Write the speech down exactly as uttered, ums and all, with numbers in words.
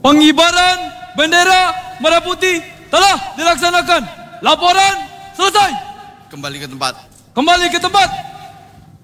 Pengibaran bendera merah putih telah dilaksanakan. Laporan selesai. Kembali ke tempat. Kembali ke tempat.